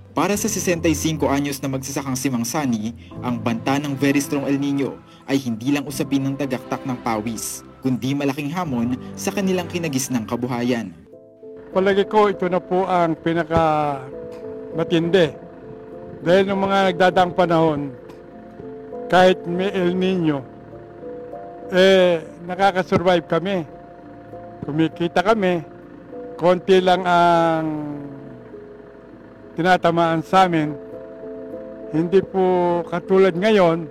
Para sa 65 anyos na magsasakang si Mang Sani, ang banta ng very strong El Nino ay hindi lang usapin ng tagaktak ng pawis, kundi malaking hamon sa kanilang kinagisnang kabuhayan. Palagi ko ito na po ang pinaka matindi. Dahil ng mga nagdadaang panahon, kahit may El Nino, nakakasurvive kami. Kumikita kami, konti lang ang tinatamaan sa amin. Hindi po katulad ngayon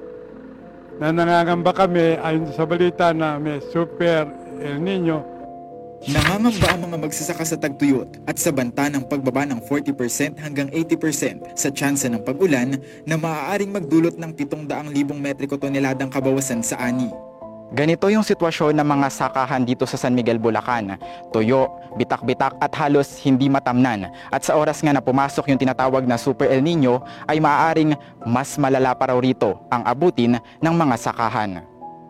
na nangangamba kami ayon sa balita na may super El Nino. Nangangamba ang mga magsasaka sa tagtuyot at sa banta ng pagbaba ng 40% hanggang 80% sa tsansa ng pag-ulan na maaaring magdulot ng 700,000 metriko toneladang kabawasan sa ani. Ganito yung sitwasyon ng mga sakahan dito sa San Miguel, Bulacan. Tuyo, bitak-bitak at halos hindi matamnan. At sa oras nga na pumasok yung tinatawag na Super El Nino ay maaaring mas malala pa raw rito ang abutin ng mga sakahan.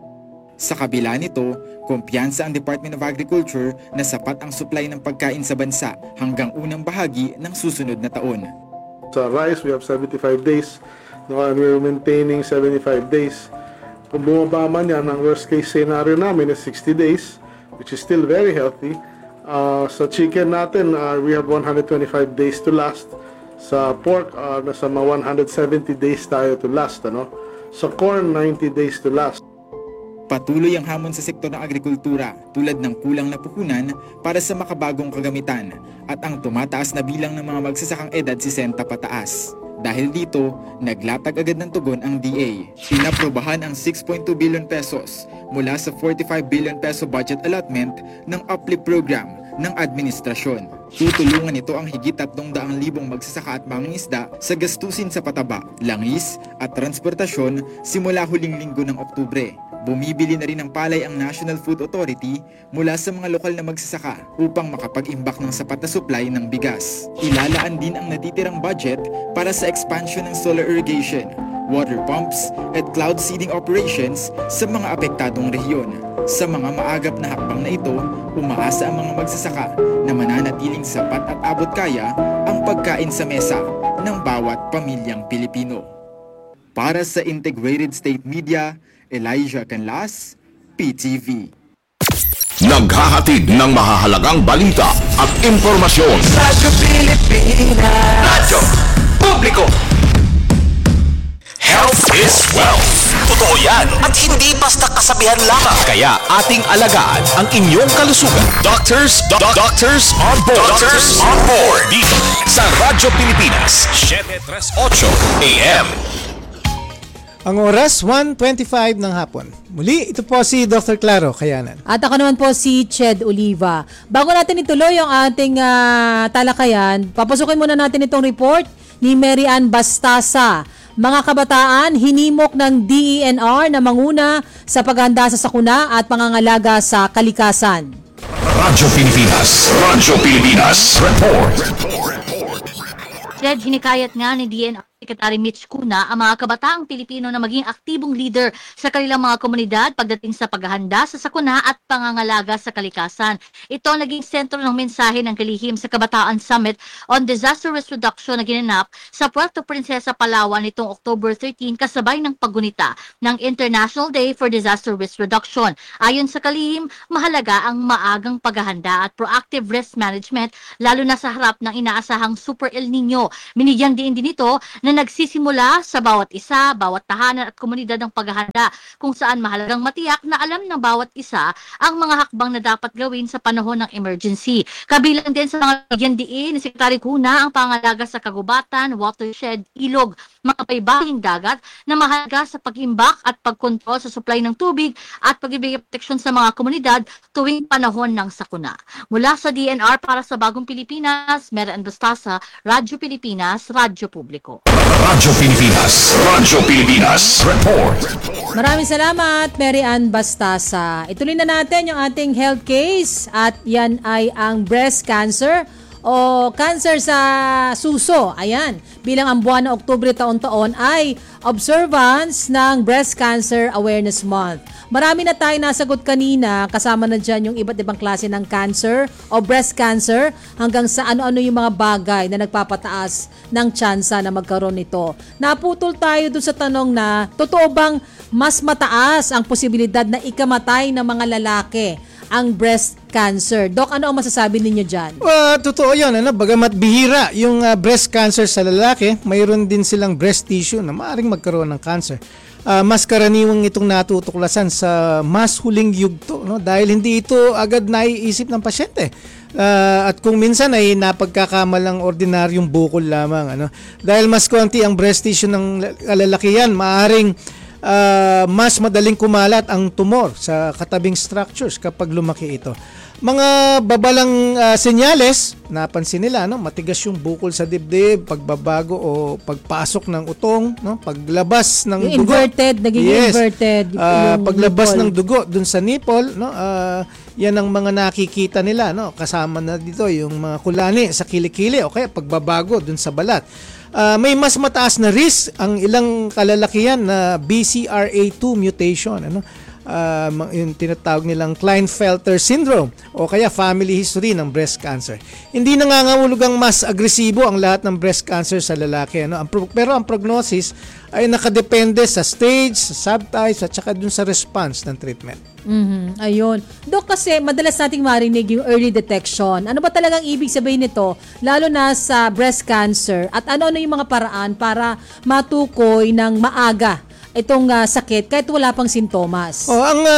Sa kabila nito, kumpiyansa ang Department of Agriculture na sapat ang supply ng pagkain sa bansa hanggang unang bahagi ng susunod na taon. Sa rice, we have 75 days. And we're maintaining 75 days. Kung bumaba man yan, ang worst case scenario namin is 60 days, which is still very healthy. Sa chicken natin, we have 125 days to last. Sa pork, nasa 170 days tayo to last. Sa corn, 90 days to last. Patuloy ang hamon sa sektor ng agrikultura tulad ng kulang na puhunan para sa makabagong kagamitan at ang tumataas na bilang ng mga magsasakang edad 60 pataas. Dahil dito, naglatag agad ng tugon ang DA. Inaprobahan ang 6.2 billion pesos mula sa 45 billion peso budget allotment ng uplift program ng administrasyon. Tutulungan ito ang higit 300,000 magsasaka at mangingisda sa gastusin sa pataba, langis at transportasyon simula huling linggo ng Oktubre. Bumibili na rin ng palay ang National Food Authority mula sa mga lokal na magsasaka upang makapag-imbak ng sapat na supply ng bigas. Ilalaan din ang natitirang budget para sa expansion ng solar irrigation, water pumps at cloud seeding operations sa mga apektadong rehiyon. Sa mga maagap na hakbang na ito, umaasa ang mga magsasaka na mananatiling sapat at abot kaya ang pagkain sa mesa ng bawat pamilyang Pilipino. Para sa Integrated State Media, Elijah Canlas, PTV. Naghahatid ng mahahalagang balita at impormasyon. Radyo Pilipinas. Radyo Publiko. Health is wealth. Totoo yan at hindi basta kasabihan lamang. Kaya ating alagaan ang inyong kalusugan. Doctors on board. Doctors on board. Dito sa Radyo Pilipinas, 7:38 AM. Ang oras, 1:25 ng hapon. Muli, ito po si Dr. Claro Kayanan. At ako naman po si Ched Oliva. Bago natin ituloy yung ating talakayan, papasukin muna natin itong report ni Mary Ann Bastasa. Mga kabataan, hinimok ng DENR na manguna sa paghahanda sa sakuna at pangangalaga sa kalikasan. Radyo Pilipinas. Report. Ched, hinikayat nga ni DENR Secretary Mitch Cuna ang mga kabataang Pilipino na maging aktibong leader sa kanilang mga komunidad pagdating sa paghahanda sa sakuna at pangangalaga sa kalikasan. Ito ang naging sentro ng mensahe ng kalihim sa Kabataan Summit on Disaster Risk Reduction na ginanap sa Puerto Princesa, Palawan nitong October 13 kasabay ng paggunita ng International Day for Disaster Risk Reduction. Ayon sa kalihim, mahalaga ang maagang paghahanda at proactive risk management lalo na sa harap ng inaasahang Super El Nino. Binigyan din ito na nagsisimula sa bawat isa, bawat tahanan at komunidad ng paghahanda kung saan mahalagang matiyak na alam ng bawat isa ang mga hakbang na dapat gawin sa panahon ng emergency. Kabilang din sa mga bigyan diin ni Secretary Cuna ang pangalaga sa kagubatan, watershed, ilog, mga paibahing dagat na mahalaga sa pag-imbak at pagkontrol sa supply ng tubig at pagbibigay proteksyon sa mga komunidad tuwing panahon ng sakuna. Mula sa DNR para sa Bagong Pilipinas, Mary Ann Bastasa, Radyo Pilipinas, Radyo Publiko. Radyo Pilipinas. Report. Maraming salamat, Mary Ann Bastasa. Ituloy na natin yung ating health case at yan ay ang breast cancer o cancer sa suso. Ayan, bilang ang buwan ng Oktubre taon-taon ay observance ng Breast Cancer Awareness Month. Marami na tayo nasagot kanina, kasama na dyan yung iba't ibang klase ng cancer o breast cancer hanggang sa ano-ano yung mga bagay na nagpapataas ng tsansa na magkaroon nito. Naputol tayo dun sa tanong na totoo bang mas mataas ang posibilidad na ikamatay ng mga lalaki ang breast cancer? Doc, ano ang masasabi ninyo dyan? Totoo yun. Bagamat bihira yung breast cancer sa lalaki, mayroon din silang breast tissue na maaaring magkaroon ng cancer. Mas karaniwang itong natutuklasan sa mas huling yugto, no? Dahil hindi ito agad naiisip ng pasyente. At kung minsan ay napagkakamalang ordinaryong bukol lamang. Dahil mas konti ang breast tissue ng kalalakihan, maaaring mas madaling kumalat ang tumor sa katabing structures kapag lumaki ito. Mga babalang senyales, napansin nila, matigas yung bukol sa dibdib, pagbabago o pagpasok ng utong, paglabas ng yung dugo. nagiging inverted. Paglabas nipple. ng dugo dun sa nipple, yan ang mga nakikita nila, kasama na dito yung mga kulani sa kilikili o kaya pagbabago dun sa balat. May mas mataas na risk ang ilang kalalakihan na BCRA2 mutation, yung tinatawag nilang Klinefelter syndrome o kaya family history ng breast cancer. Hindi nangangahulugang mas agresibo ang lahat ng breast cancer sa lalaki, pero ang prognosis ay nakadepende sa stage, sa subtypes at saka dun sa response ng treatment. Ayun. Dok, kasi madalas nating marinig yung early detection. Ano ba talagang ibig sabihin nito, lalo na sa breast cancer, at ano-ano yung mga paraan para matukoy ng maaga itong sakit kahit wala pang sintomas?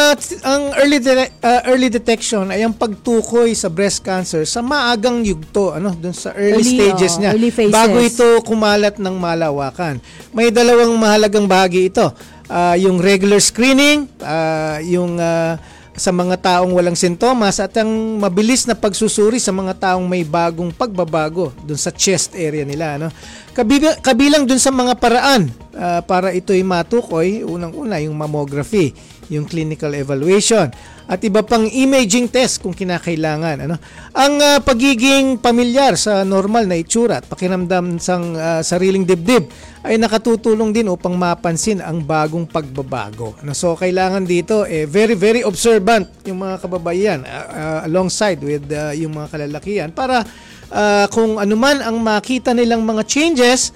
Ang early detection ay ang pagtukoy sa breast cancer sa maagang yugto, dun sa early stages niya, early phases, bago ito kumalat ng malawakan. May dalawang mahalagang bahagi ito. Yung regular screening, yung sa mga taong walang sintomas at ang mabilis na pagsusuri sa mga taong may bagong pagbabago dun sa chest area nila. Kabilang dun sa mga paraan para ito'y matukoy, unang-una yung mammography, yung clinical evaluation, at iba pang imaging test kung kinakailangan. Ang pagiging pamilyar sa normal na itsura at pakiramdam sang sariling dibdib ay nakatutulong din upang mapansin ang bagong pagbabago. So kailangan dito very very observant yung mga kababaihan alongside with yung mga kalalakihan para kung anuman ang makita nilang mga changes,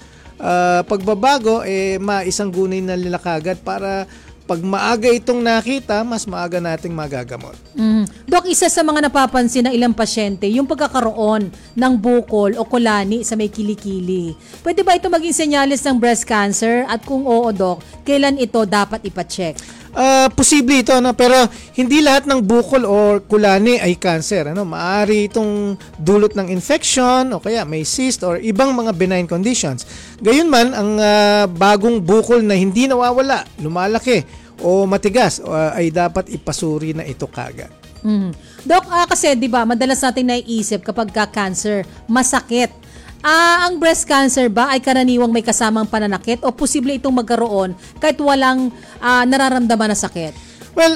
pagbabago, maisanggunay na nila kagad para pag maaga itong nakita, mas maaga nating magagamot. Dok, isa sa mga napapansin ng ilang pasyente, yung pagkakaroon ng bukol o kulani sa may kilikili. Pwede ba ito maging senyales ng breast cancer? At kung oo, Dok, kailan ito dapat ipacheck? Posible ito, pero hindi lahat ng bukol o kulani ay cancer. Maaari itong dulot ng infection o kaya may cyst or ibang mga benign conditions. Gayunman, ang bagong bukol na hindi nawawala, lumalaki o matigas ay dapat ipasuri na ito kagad. Dok, kasi 'di ba, madalas nating naiisip kapag cancer, masakit. Ang breast cancer ba ay karaniwang may kasamang pananakit o posible itong magkaroon kahit walang nararamdaman na sakit? Well,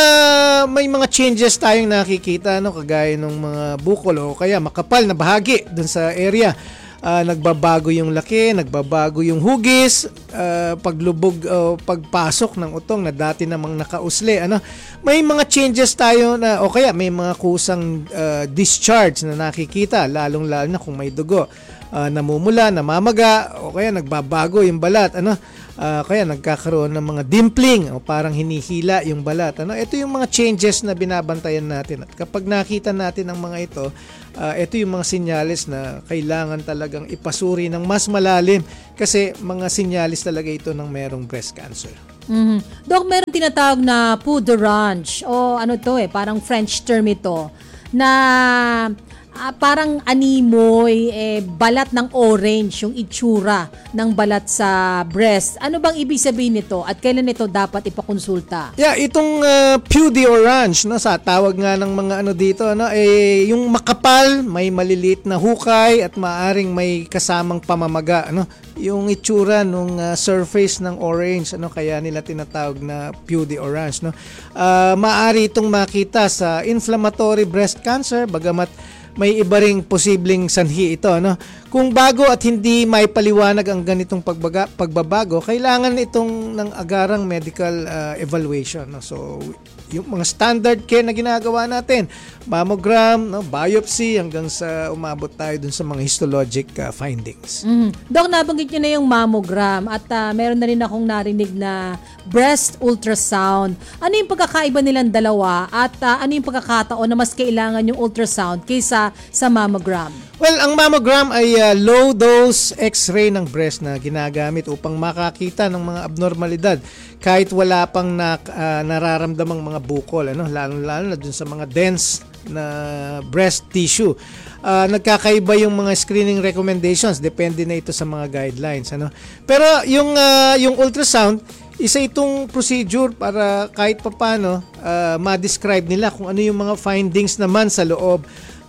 may mga changes tayong nakikita, kagaya ng mga bukol o kaya makapal na bahagi dun sa area. Nagbabago yung laki, nagbabago yung hugis, paglubog o pagpasok ng utong na dati namang nakausli. May mga changes tayo na o kaya may mga kusang discharge na nakikita, lalong-lalo na kung may dugo. Namumula, namamaga o kaya nagbabago yung balat. Kaya nagkakaroon ng mga dimpling o parang hinihila yung balat. Ito yung mga changes na binabantayan natin. At kapag nakita natin ang mga ito yung mga senyales na kailangan talagang ipasuri ng mas malalim kasi mga senyales talaga ito ng merong breast cancer. Dok, meron tinatawag na pudorance o parang French term ito na parang animoy, balat ng orange yung itsura ng balat sa breast. Ano bang ibig sabihin nito at kailan ito dapat ipakonsulta? Itong pudorance, sa tawag nga ng mga dito, yung makapal, may maliliit na hukay at maaring may kasamang pamamaga, yung itsura ng surface ng orange, kaya nila tinatawag na pudorance, maaari itong makita sa inflammatory breast cancer, bagamat may iba ring posibleng sanhi ito, no? Kung bago at hindi may paliwanag ang ganitong pagbabago, kailangan itong ng agarang medical evaluation, no? So yung mga standard care na ginagawa natin, mammogram, no, biopsy, hanggang sa umabot tayo dun sa mga histologic findings. Dok, nabanggit nyo na yung mammogram at meron na rin akong narinig na breast ultrasound. Ano yung pagkakaiba nilang dalawa at ano yung pagkakataon na mas kailangan yung ultrasound kaysa sa mammogram? Well, ang mammogram ay low-dose X-ray ng breast na ginagamit upang makakita ng mga abnormalidad kahit wala pang nararamdamang mga bukol, ano, lalo-lalo na dun sa mga dense na breast tissue. Nagkakaiba yung mga screening recommendations, depende na ito sa mga guidelines, ano. Pero yung ultrasound, isa itong procedure para kahit papaano ma-describe nila kung ano yung mga findings naman sa loob.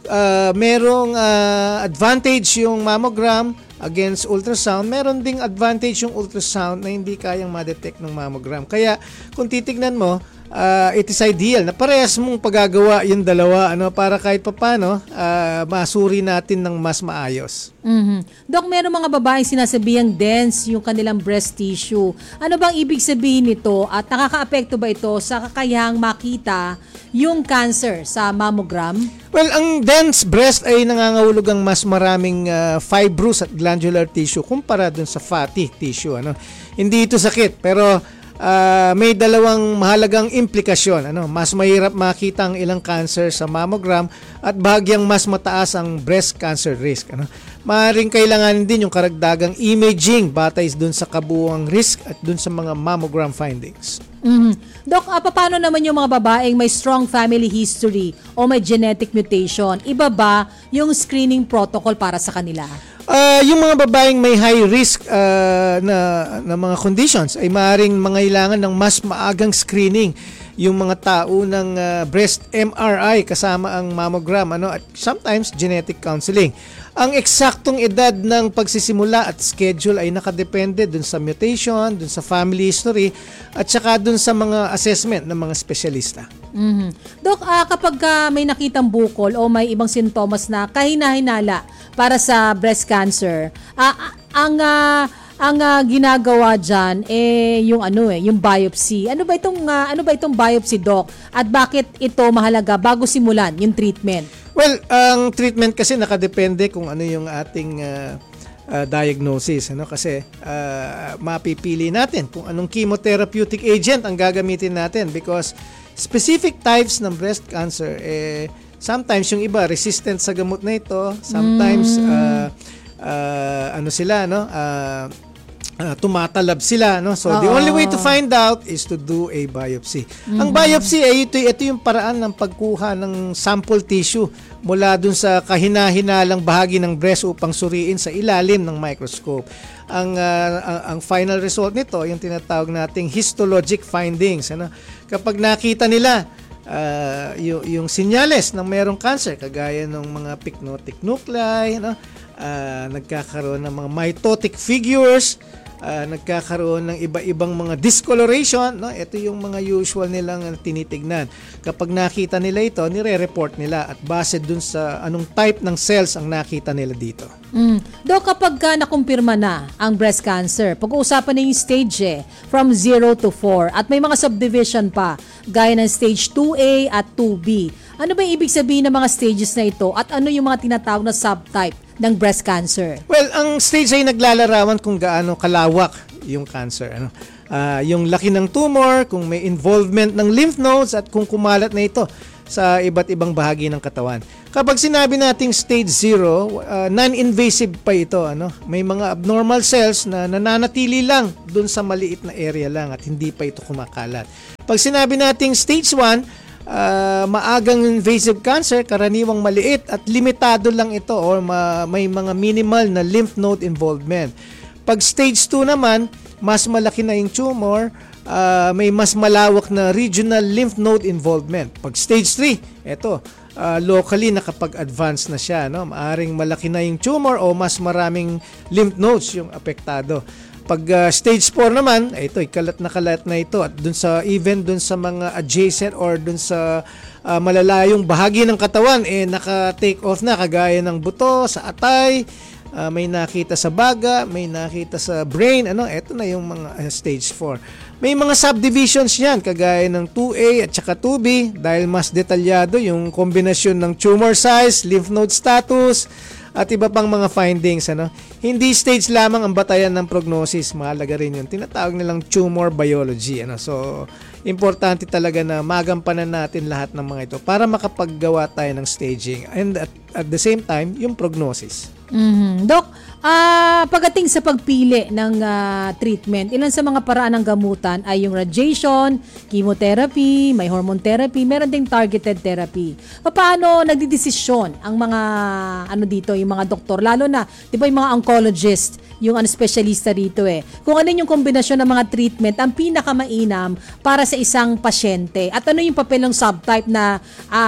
Merong advantage yung mammogram against ultrasound. Meron ding advantage yung ultrasound na hindi kayang ma-detect ng mammogram. Kaya kung titignan mo, it is ideal na parehas mong paggagawa yung dalawa, ano, para kahit papano masuri natin ng mas maayos. Dok, meron mga babaeng sinasabihang dense yung kanilang breast tissue. Ano bang ibig sabihin nito at nakakaapekto ba ito sa kakayahang makita yung cancer sa mammogram? Well, ang dense breast ay nangangahulugang mas maraming fibrous at glandular tissue kumpara dun sa fatty tissue, ano. Hindi ito sakit, pero may dalawang mahalagang implikasyon, ano. Mas mahirap makita ang ilang cancer sa mammogram at bahagyang mas mataas ang breast cancer risk, ano. Maaaring kailangan din yung karagdagang imaging batay dun sa kabuuang risk at dun sa mga mammogram findings. Dok, paano naman yung mga babaeng may strong family history o may genetic mutation? Iba ba yung screening protocol para sa kanila? Yung mga babaeng may high risk na mga conditions ay maaaring mangailangan ng mas maagang screening. Yung mga tao ng breast MRI kasama ang mammogram, ano, at sometimes genetic counseling. Ang eksaktong edad ng pagsisimula at schedule ay nakadepende dun sa mutation, dun sa family history, at saka dun sa mga assessment ng mga espesyalista. Dok, kapag may nakitang bukol o may ibang sintomas na kahina-hinala para sa breast cancer, ang ginagawa diyan yung biopsy. Ano ba itong biopsy, Doc? At bakit ito mahalaga bago simulan yung treatment? Well, ang treatment kasi nakadepende kung ano yung ating diagnosis, ano, kasi mapipili natin kung anong chemotherapeutic agent ang gagamitin natin because specific types ng breast cancer sometimes yung iba resistant sa gamot na ito, sometimes tumatalab sila, no? So the only way to find out is to do a biopsy. Ang biopsy ay ito yung paraan ng pagkuha ng sample tissue mula dun sa kahina-hinalang bahagi ng breast upang suriin sa ilalim ng microscope. Ang final result nito yung tinatawag nating histologic findings, ano? Kapag nakita nila yung sinyales ng merong cancer kagaya ng mga pycnotic nuclei, no? Nagkakaroon ng mga mitotic figures, nagkakaroon ng iba-ibang mga discoloration, no? Ito yung mga usual nilang tinitignan. Kapag nakita nila ito, nire-report nila at base dun sa anong type ng cells ang nakita nila dito. Dok, kapag nakumpirma na ang breast cancer, pag-uusapan na yung stage from 0 to 4 at may mga subdivision pa gaya ng stage 2A at 2B. Ano ba yung ibig sabihin ng mga stages na ito at ano yung mga tinatawag na subtype ng breast cancer? Well, ang stage ay naglalarawan kung gaano kalawak yung cancer, ano. Yung laki ng tumor, kung may involvement ng lymph nodes at kung kumalat na ito sa iba't ibang bahagi ng katawan. Kapag sinabi nating stage 0, non-invasive pa ito, ano. May mga abnormal cells na nananatili lang dun sa maliit na area lang at hindi pa ito kumakalat. Pag sinabi nating stage 1, maagang invasive cancer, karaniwang maliit at limitado lang ito or may mga minimal na lymph node involvement. Pag stage 2 naman, mas malaki na yung tumor, may mas malawak na regional lymph node involvement. Pag stage 3, ito, locally nakapag-advance na siya, no? Maaring malaki na yung tumor o mas maraming lymph nodes yung apektado. Pag stage 4 naman, ito, kalat na ito at even dun sa mga adjacent or dun sa malalayong bahagi ng katawan naka-take off na, kagaya ng buto, sa atay, may nakita sa baga, may nakita sa brain, ito na yung mga stage 4. May mga subdivisions yan, kagaya ng 2A at saka 2B, dahil mas detalyado yung kombinasyon ng tumor size, lymph node status, at iba pang mga findings. Hindi stage lamang ang batayan ng prognosis, mahalaga rin yun. Tinatawag nilang tumor biology. So, importante talaga na magampanan natin lahat ng mga ito para makapaggawa tayo ng staging and at the same time, yung prognosis. Doc, pagdating sa pagpili ng treatment, ilan sa mga paraan ng gamutan ay yung radiation, chemotherapy, may hormone therapy, meron ding targeted therapy. Paano nagdidesisyon ang mga yung mga doktor, lalo na 'di ba yung mga oncologist, yung specialista dito kung ano yung kombinasyon ng mga treatment ang pinakamainam para sa isang pasyente at ano yung papel ng subtype na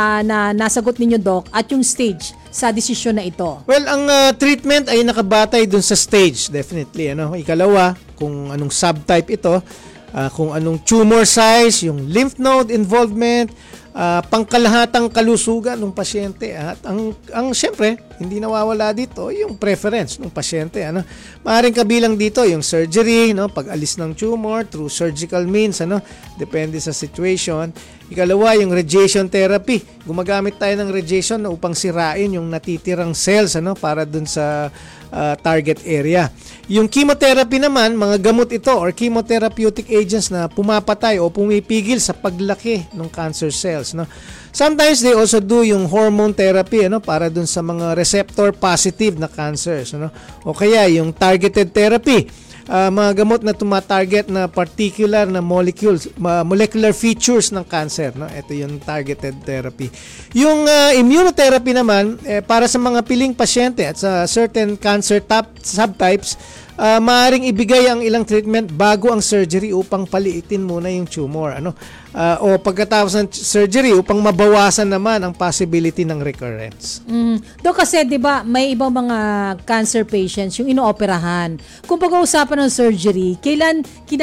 nasagot ninyo, Doc, at yung stage sa desisyon na ito? Well, ang treatment ay nakabatay dun sa stage, definitely. Ikalawa, kung anong subtype ito, kung anong tumor size, yung lymph node involvement, pangkalahatang kalusugan ng pasyente. At ang syempre, hindi nawawala dito yung preference ng pasyente. Maaaring kabilang dito yung surgery, pag-alis ng tumor through surgical means, depende sa situation. Ikalawa, yung radiation therapy. Gumagamit tayo ng radiation upang sirain yung natitirang cells para dun sa target area. Yung chemotherapy naman, mga gamot ito or chemotherapeutic agents na pumapatay o pumipigil sa paglaki ng cancer cells. Sometimes they also do yung hormone therapy para dun sa mga receptor positive na cancers. O kaya yung targeted therapy. Mga gamot na tumatarget na particular na molecular features ng cancer. Ito yung targeted therapy. Yung immunotherapy naman, para sa mga piling pasyente at sa certain cancer subtypes, maaaring ibigay ang ilang treatment bago ang surgery upang paliitin muna yung tumor. O pagkatapos ng surgery upang mabawasan naman ang possibility ng recurrence. Doc, kasi 'di ba may ibang mga cancer patients yung inooperahan. Kung pag-uusapan ng surgery, kailan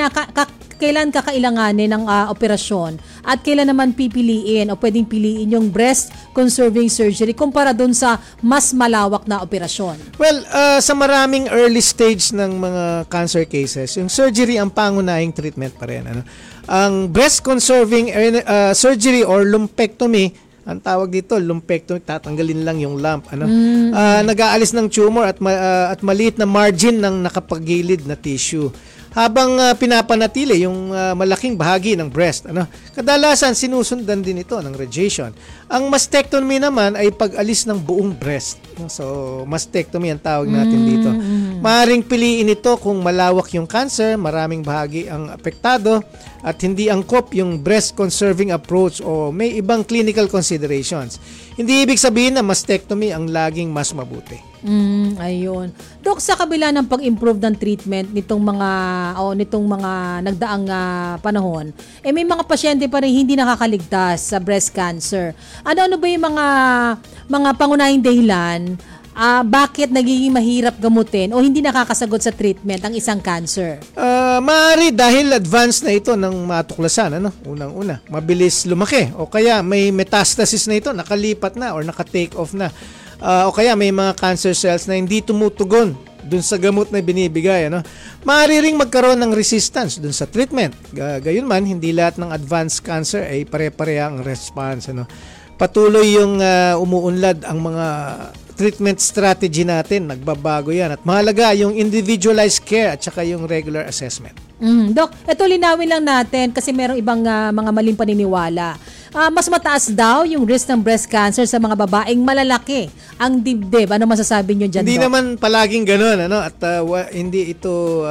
kakailanganin ng operasyon at kailan naman pipiliin o pwedeng piliin yung breast conserving surgery kumpara doon sa mas malawak na operasyon? Well, sa maraming early stage ng mga cancer cases, yung surgery ang pangunahing treatment pa rin. Ang breast conserving surgery or lumpectomy, ang tawag dito, lumpectomy, tatanggalin lang yung lump. Nag-aalis ng tumor at maliit na margin ng nakapagilid na tissue. Habang pinapanatili yung malaking bahagi ng breast. Kadalasan sinusundan din ito ng radiation. Ang mastectomy naman ay pag-alis ng buong breast. So, mastectomy ang tawag natin dito. Maaring piliin ito kung malawak yung cancer, maraming bahagi ang apektado, at hindi angkop yung breast conserving approach o may ibang clinical considerations. Hindi ibig sabihin na mastectomy ang laging mas mabuti. Ayun. Dok, sa kabila ng pag-improve ng treatment nitong mga nagdaang panahon, may mga pasyente pa rin hindi nakakaligtas sa breast cancer. Ano ba yung mga pangunahing dahilan bakit nagiging mahirap gamutin o hindi nakakasagot sa treatment ang isang cancer? Maaari dahil advanced na ito ng matuklasan. Unang-una, mabilis lumaki o kaya may metastasis na ito, nakalipat na or naka-take off na. O kaya may mga cancer cells na hindi tumutugon dun sa gamot na binibigay. Maaari ring magkaroon ng resistance dun sa treatment. Gayunman, hindi lahat ng advanced cancer ay pare-pareha ang response. Patuloy yung umuunlad ang mga treatment strategy natin, nagbabago yan. At mahalaga yung individualized care at saka yung regular assessment. Dok, ito linawin lang natin kasi merong ibang mga maling paniniwala. Mas mataas daw yung risk ng breast cancer sa mga babaeng malalaki ang dibdib. Ano masasabi nyo dyan, Hindi Doc? naman palaging ganun. At hindi ito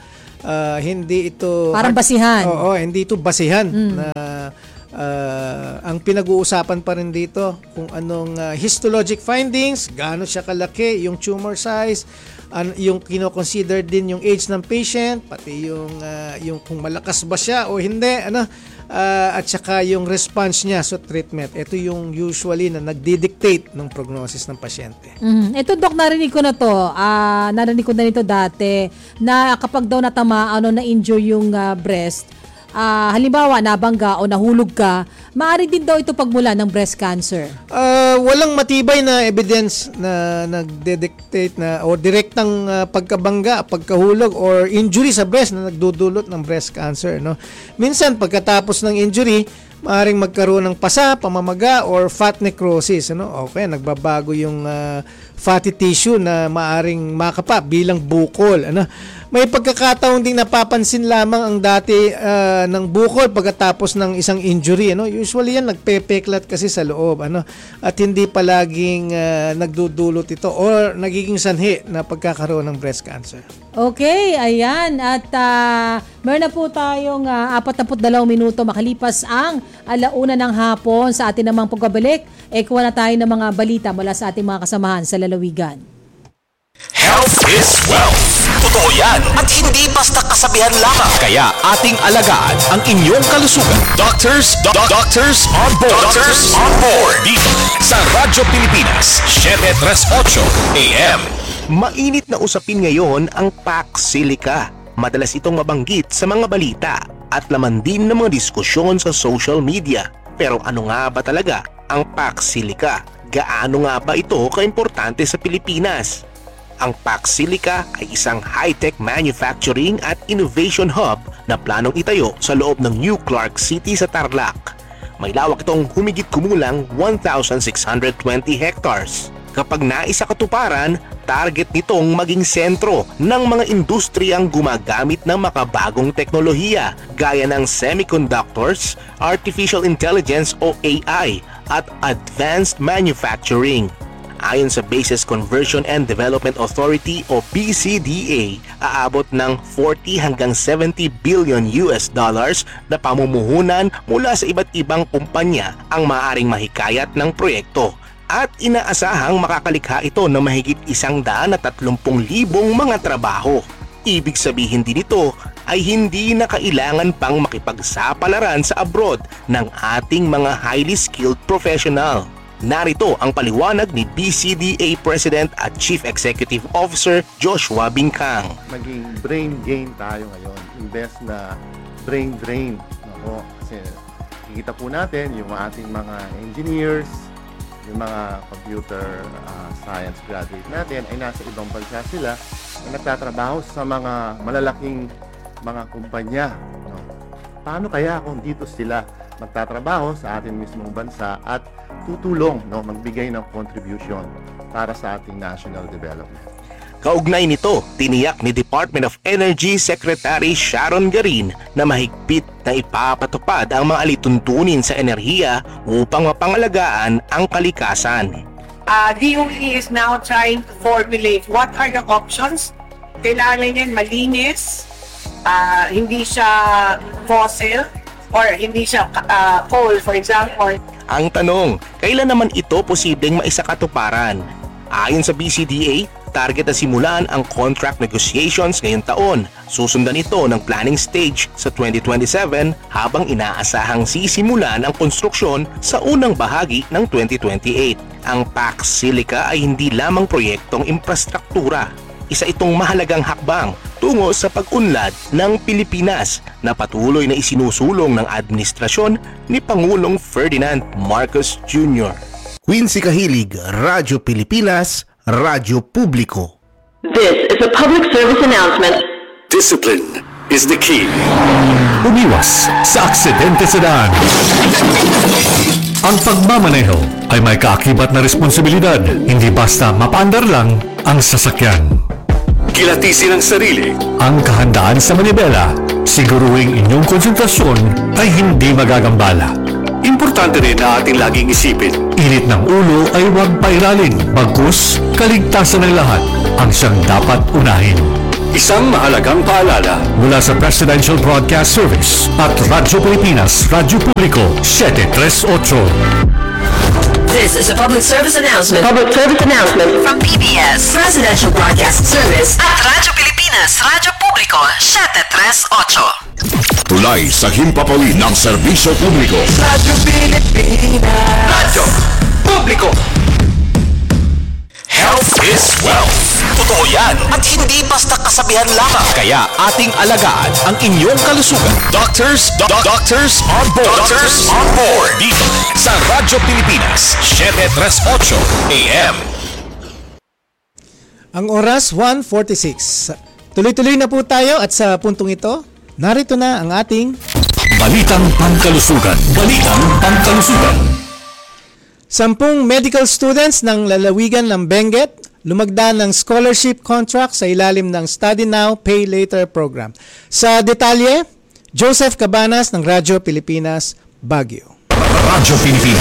parang basihan. Oo, hindi ito basihan na ang pinag-uusapan pa rin dito kung anong histologic findings, gaano siya kalaki, yung tumor size, yung kino-consider din yung age ng patient, pati yung kung malakas ba siya o hindi, at saka yung response niya sa treatment. Ito yung usually na nagdi-dictate ng prognosis ng pasyente. Ito, Doc, narinig ko na to. Narinig ko na nito dati na kapag daw natama, na-injure yung breast, halimbawa nabangga o nahulog ka, maaari din daw ito pagmula ng breast cancer. Walang matibay na evidence na nagde-dictate na o direktang pagkabangga, pagkahulog or injury sa breast na nagdudulot ng breast cancer, no. Minsan pagkatapos ng injury, maaring magkaroon ng pasa, pamamaga or fat necrosis, ano? Okay, nagbabago yung fatty tissue na maaring makapa bilang bukol, ano? May pagkakataon ding napapansin lamang ang dati ng bukol pagkatapos ng isang injury, ano? Usually yan nagpepeklat kasi sa loob, ano? At hindi palaging nagdudulot ito or nagiging sanhi na pagkakaroon ng breast cancer. Okay, ayan. At meron na po tayong 42 minuto makalipas ang 1:00 ng hapon sa atin namang pagbabalik. Kuha na tayo ng mga balita mula sa ating mga kasamahan sa lalawigan. Health is wealth. Totoo yan at hindi basta kasabihan lamang. Kaya ating alagaan ang inyong kalusugan. Doctors on board. Doctors on board. Dito sa Radyo Pilipinas, 738 AM. Mainit na usapin ngayon ang Pax-Silica. Madalas itong mabanggit sa mga balita at laman din ng mga diskusyon sa social media. Pero ano nga ba talaga ang Pax-Silica? Gaano nga ba ito kaimportante sa Pilipinas? Ang Pax-Silica ay isang high-tech manufacturing at innovation hub na planong itayo sa loob ng New Clark City sa Tarlac. May lawak itong humigit kumulang 1,620 hectares. Kapag naisakatuparan, target nitong maging sentro ng mga industriyang gumagamit ng makabagong teknolohiya gaya ng semiconductors, artificial intelligence o AI at advanced manufacturing. Ayon sa Bases Conversion and Development Authority o BCDA, aabot ng 40 hanggang 70 billion US dollars na pamumuhunan mula sa iba't ibang kumpanya ang maaaring mahikayat ng proyekto. At inaasahang makakalikha ito ng mahigit 130,000 mga trabaho. Ibig sabihin din ito ay hindi na kailangan pang makipagsapalaran sa abroad ng ating mga highly skilled professional. Narito ang paliwanag ni BCDA President at Chief Executive Officer Joshua Bingkang. Maging brain gain tayo ngayon, invest na brain drain. Kasi kikita po natin yung ating mga engineers, yung mga computer science graduate natin ay nasa ibang bansa sila na nagtatrabaho sa mga malalaking mga kumpanya. No? Paano kaya kung dito sila magtatrabaho sa ating mismong bansa at tutulong, magbigay ng contribution para sa ating national development? Kaugnay nito, tiniyak ni Department of Energy Secretary Sharon Garin na mahigpit na ipapatupad ang mga alituntunin sa enerhiya upang mapangalagaan ang kalikasan. DOE is now trying to formulate what are the options. Kailangan yan malinis, hindi siya fossil or hindi siya coal, for example. Ang tanong, kailan naman ito posibleng maisakatuparan? Ayon sa BCDA, target na simulan ang contract negotiations ngayong taon. Susundan ito ng planning stage sa 2027 habang inaasahang sisimulan ang konstruksyon sa unang bahagi ng 2028. Ang Pax-Silica ay hindi lamang proyektong infrastruktura. Isa itong mahalagang hakbang tungo sa pag-unlad ng Pilipinas na patuloy na isinusulong ng administrasyon ni Pangulong Ferdinand Marcos Jr. Quincy Kahilig, Radyo Pilipinas, Radyo Publiko. This is a public service announcement. Discipline is the key. Umiwas sa aksidente sa daan. Ang pagmamaneho ay may kaakibat na responsibilidad. Hindi basta mapaandar lang ang sasakyan. Kilatisin ang sarili. Ang kahandaan sa manibela. Siguruhing inyong konsentrasyon ay hindi magagambala. Importante rin na ating laging isipin. Init ng ulo ay huwag pairalin. Bagkus, kaligtasan ng lahat ang siyang dapat unahin. Isang mahalagang paalala mula sa Presidential Broadcast Service at Radyo Pilipinas, Radyo Publiko, 738. This is a public service announcement. Public service announcement from PBS, Presidential Broadcast Service at Radyo Pilipinas, Radyo Publiko, 738. Tulay sa himpapawid ng serbisyo publiko. Radyo Pilipinas. Radyo Publiko. Health is wealth. Totoo yan at hindi basta kasabihan lamang. Kaya ating alagaan ang inyong kalusugan. Doctors on board. Doctors on board. Dito sa Radyo Pilipinas, 738 AM. Ang oras 1:46. Tuloy-tuloy na po tayo at sa puntong ito, narito na ang ating Balitang Pangkalusugan. 10 medical students ng lalawigan ng Benguet lumagda ng scholarship contract sa ilalim ng Study Now, Pay Later program. Sa detalye, Joseph Cabanas ng Radyo Pilipinas, Baguio. Radyo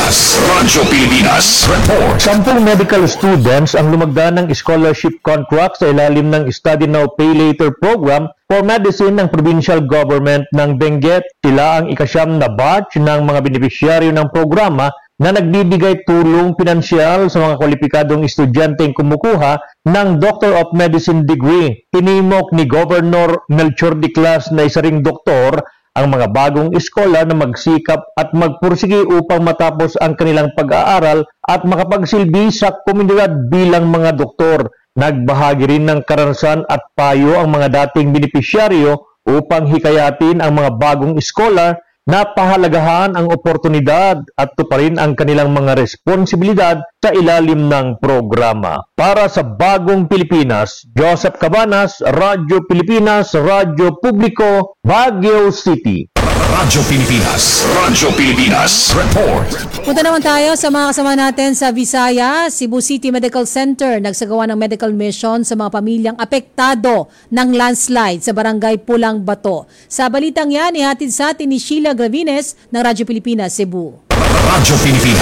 Pilipinas report. 10 medical students ang lumagda ng scholarship contract sa ilalim ng Study Now, Pay Later program for medicine ng provincial government ng Benguet. Sila ang ikasyam na batch ng mga benepisyaryo ng programa na nagbibigay tulong pinansyal sa mga kwalipikadong estudyanteng kumukuha ng Doctor of Medicine degree. Tinimok ni Governor Melchor Diclas na isa ring doktor ang mga bagong eskola na magsikap at magpursige upang matapos ang kanilang pag-aaral at makapagsilbi sa komunidad bilang mga doktor. Nagbahagi rin ng karanasan at payo ang mga dating benepisyaryo upang hikayatin ang mga bagong eskola na pahalagahan ang oportunidad at tuparin ang kanilang mga responsibilidad sa ilalim ng programa. Para sa Bagong Pilipinas, Joseph Cabanas, Radyo Pilipinas, Radyo Publiko, Baguio City. Radyo Pilipinas report. Punta naman tayo sa mga kasama natin sa Visayas. Cebu City Medical Center nagsagawa ng medical mission sa mga pamilyang apektado ng landslide sa barangay Pulang Bato. Sa balitang yan, ihatid sa atin ni Sheila Gravines ng Radyo Pilipinas, Cebu. Radyo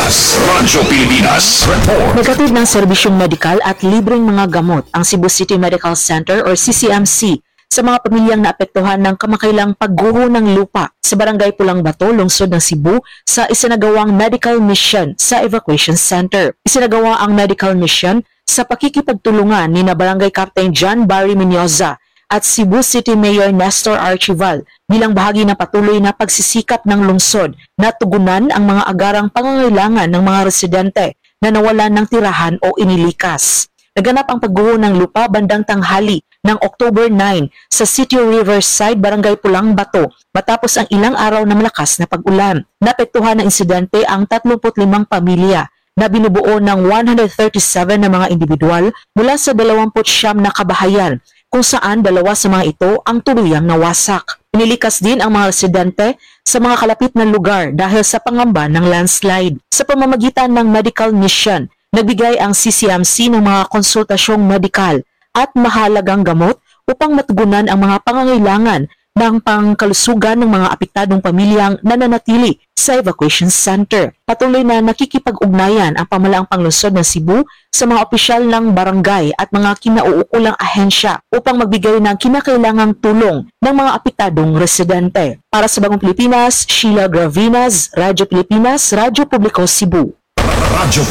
Pilipinas report. Naghatid ng serbisyong medikal at libreng mga gamot ang Cebu City Medical Center or CCMC sa mga pamilyang naapektuhan ng kamakailang pagguho ng lupa sa barangay Pulang Bato, lungsod ng Cebu sa isinagawang medical mission sa evacuation center. Isinagawa ang medical mission sa pakikipagtulungan ni na Barangay Captain John Barry Menyoza at Cebu City Mayor Nestor Archival bilang bahagi ng patuloy na pagsisikap ng lungsod na tugunan ang mga agarang pangangailangan ng mga residente na nawalan ng tirahan o inilikas. Naganap ang pagguho ng lupa bandang tanghali ng October 9 sa City Riverside, Barangay Pulang Bato matapos ang ilang araw na malakas na pag-ulan. Naapektuhan ng insidente ang 35 pamilya na binubuo ng 137 na mga individual mula sa 29 na kabahayan kung saan 2 sa mga ito ang tuluyang nawasak. Inilikas din ang mga residente sa mga kalapit na lugar dahil sa pangamba ng landslide. Sa pamamagitan ng medical mission, nagbigay ang CCMC ng mga konsultasyong medikal at mahalagang gamot upang matugunan ang mga pangangailangan ng pangkalusugan ng mga apektadong pamilyang nananatili sa evacuation center. Patuloy na nakikipag-ugnayan ang pamalaang panglungsod ng Cebu sa mga opisyal ng barangay at mga kinauukulang ahensya upang magbigay ng kinakailangang tulong ng mga apektadong residente. Para sa Bagong Pilipinas, Sheila Gravinas, Radyo Pilipinas, Radyo Publiko, Cebu. Radyo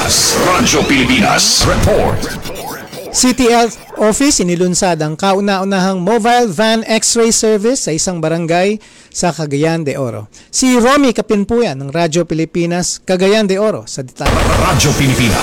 Pilipinas report. City Health Office inilunsad ang kauna-unahang mobile van X-ray service sa isang barangay sa Cagayan de Oro. Si Romy Kapinpuyan ng Radyo Pilipinas, Cagayan de Oro sa detalye. Radyo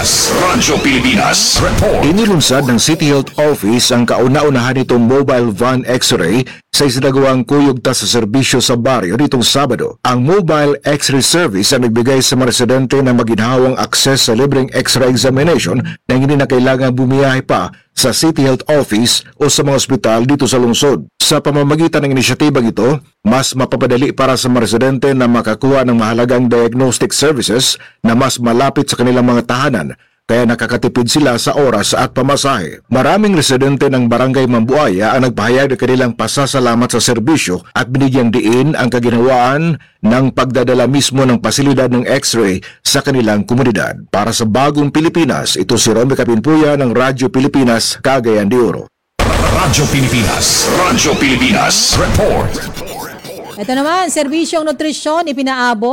Pilipinas report. Inilunsad ng City Health Office ang kauna-unahan nitong mobile van X-ray sa isinagawang kuyugta sa serbisyo sa baryo nitong Sabado. Ang mobile X-ray service ang nagbigay sa mga residente ng maginhawang akses sa libreng X-ray examination na hindi na kailangang bumiyahe pa sa City Health Office o sa mga ospital dito sa lungsod. Sa pamamagitan ng inisyatibang ito, mas mapapadali para sa mga residente na makakuha ng mahalagang diagnostic services na mas malapit sa kanilang mga tahanan, kaya nakakatipid sila sa oras at pamasahe. Maraming residente ng Barangay Mambuaya ang nagpahayag ng kanilang pasasalamat sa serbisyo at binigyang diin ang kaginawaan ng pagdadala mismo ng pasilidad ng X-ray sa kanilang komunidad. Para sa Bagong Pilipinas, ito si Romy Kapinpuya ng Radyo Pilipinas, Cagayan de Oro. Radyo Pilipinas report. Ito naman, serbisyong nutrisyon ipinaabot